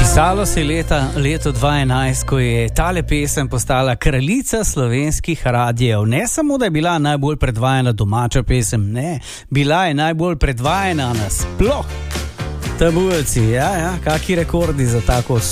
Pisalo se je leto 2011, ko je tale pesem postala kraljica slovenskih radijev. Ne samo, da je bila najbolj predvajana domača pesem, ne, bila je najbolj predvajana nasploh. Tabujci, ja, kaki rekordi za tako